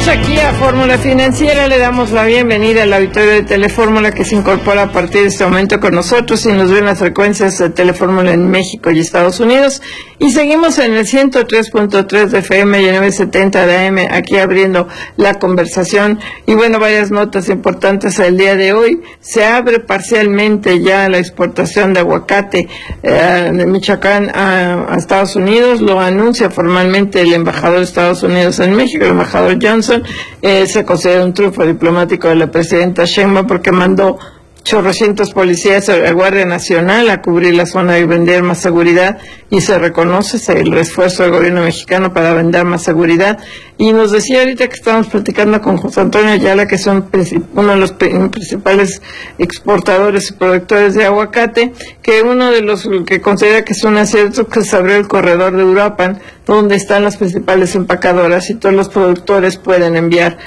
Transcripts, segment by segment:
Regresamos aquí a Fórmula Financiera. Le damos la bienvenida al auditorio de Telefórmula que se incorpora a partir de este momento con nosotros y nos ve en las frecuencias de Telefórmula en México y Estados Unidos. Y seguimos en el 103.3 de FM y 970 de AM, aquí abriendo la conversación. Y bueno, varias notas importantes el día de hoy. Se abre parcialmente ya la exportación de aguacate de Michoacán a Estados Unidos. Lo anuncia formalmente el embajador de Estados Unidos en México, el embajador Johnson. Se considera un triunfo diplomático de la presidenta Sheinbaum porque mandó chorrocientos policías a la Guardia Nacional a cubrir la zona y vender más seguridad, y se reconoce el esfuerzo del gobierno mexicano para vender más seguridad. Y nos decía ahorita que estamos platicando con José Antonio Ayala, que son uno de los principales exportadores y productores de aguacate, que uno de los que considera que es un acierto que se abrió el corredor de Uruapan, donde están las principales empacadoras y todos los productores pueden enviar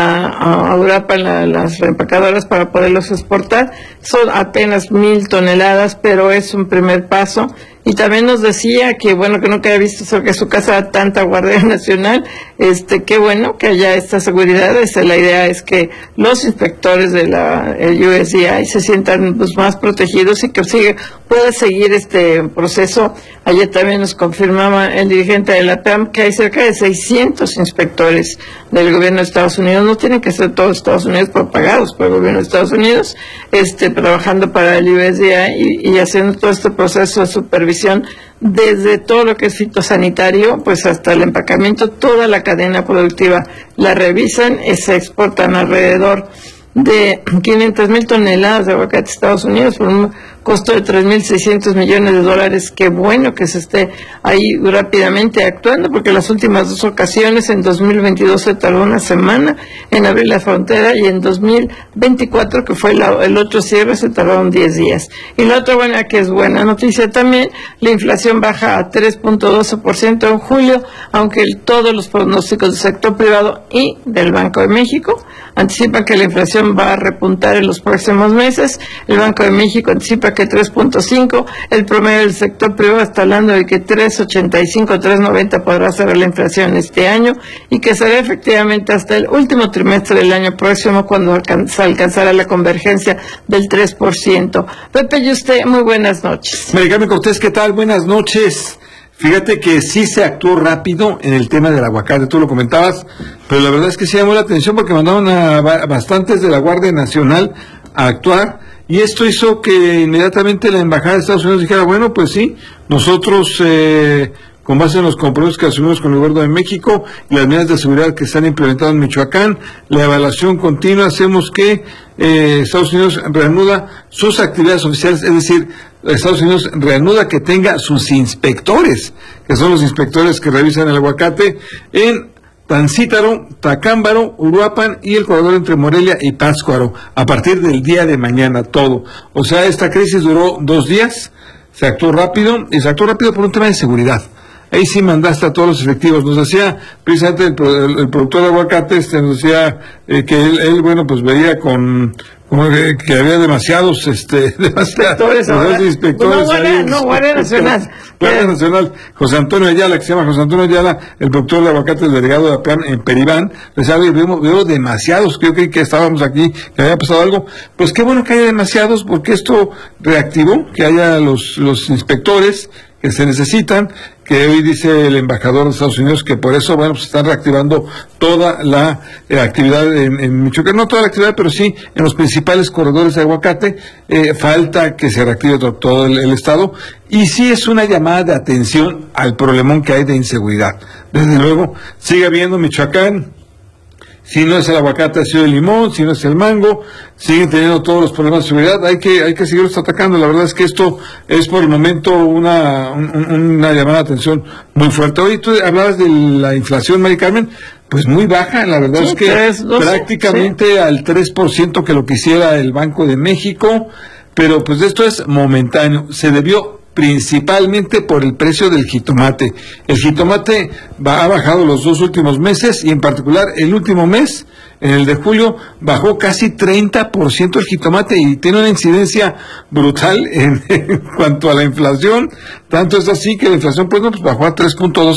a Uruapan las empacadoras para poderlos exportar. Son apenas 1,000 toneladas, pero es un primer paso. Y también nos decía que bueno, que nunca había visto cerca de su casa tanta Guardia Nacional. Qué bueno que haya esta seguridad. La idea es que los inspectores de la USDA se sientan más protegidos y que pueda seguir este proceso. Ayer también nos confirmaba el dirigente de la TAM que hay cerca de 600 inspectores del gobierno de Estados Unidos. No tienen que ser todos Estados Unidos, pero pagados por el gobierno de Estados Unidos, trabajando para el USDA y haciendo todo este proceso de supervisión, desde todo lo que es fitosanitario, pues hasta el empacamiento, toda la cadena productiva la revisan y se exportan alrededor de 500,000 toneladas de aguacate a Estados Unidos por un costo de $3,600 millones. Qué bueno que se esté ahí rápidamente actuando, porque las últimas dos ocasiones, en 2022 se tardó una semana en abrir la frontera, y en 2024, que fue el otro cierre, se tardaron 10 días. Y la otra buena, que es buena noticia también, la inflación baja a 3.12% en julio, aunque todos los pronósticos del sector privado y del Banco de México anticipan que la inflación va a repuntar en los próximos meses. El Banco de México anticipa que 3.5, el promedio del sector privado está hablando de que 3.85, 3.90 podrá ser la inflación este año, y que será efectivamente hasta el último trimestre del año próximo cuando se alcanzará la convergencia del 3%. Pepe y usted, muy buenas noches. Maricarmen Cortés, ¿qué tal? Buenas noches. Fíjate que sí se actuó rápido en el tema del aguacate, tú lo comentabas, pero la verdad es que sí llamó la atención porque mandaron a bastantes de la Guardia Nacional a actuar, y esto hizo que inmediatamente la Embajada de Estados Unidos dijera, bueno, pues sí, nosotros con base en los compromisos que asumimos con el gobierno de México y las medidas de seguridad que están implementadas en Michoacán, la evaluación continua, hacemos que Estados Unidos reanuda sus actividades oficiales, es decir, Estados Unidos reanuda que tenga sus inspectores, que son los inspectores que revisan el aguacate en Tancítaro, Tacámbaro, Uruapan y el corredor entre Morelia y Pátzcuaro, a partir del día de mañana todo. O sea, esta crisis duró 2 días, se actuó rápido, y se actuó rápido por un tema de seguridad. Ahí sí mandaste a todos los efectivos. Nos decía precisamente el productor de aguacate, nos decía que él bueno, pues veía como que había demasiados inspectores Guardia Nacional. Guardia Nacional. José Antonio Ayala, que se llama José Antonio Ayala, el productor de aguacate, el delegado de APAM en Peribán, decía, veo demasiados, que yo creí que estábamos aquí, que había pasado algo. Pues qué bueno que haya demasiados, porque esto reactivó que haya los inspectores que se necesitan, que hoy dice el embajador de Estados Unidos que por eso, bueno, pues están reactivando toda la actividad en Michoacán, no toda la actividad, pero sí en los principales corredores de aguacate. Falta que se reactive todo el estado, y sí es una llamada de atención al problemón que hay de inseguridad. Desde luego, sigue habiendo Michoacán. Si no es el aguacate, ha sido el limón, si no es el mango, siguen teniendo todos los problemas de seguridad, hay que seguirlos atacando. La verdad es que esto es por el momento una llamada de atención muy fuerte. Hoy tú hablabas de la inflación, Mari Carmen, pues muy baja, la verdad es que prácticamente al 3% que lo quisiera el Banco de México, pero pues esto es momentáneo, se debió principalmente por el precio del jitomate. El jitomate ha bajado los 2 últimos meses, y en particular el último mes, en el de julio, bajó casi 30% el jitomate, y tiene una incidencia brutal en cuanto a la inflación. Tanto es así que la inflación pues bajó a 3.2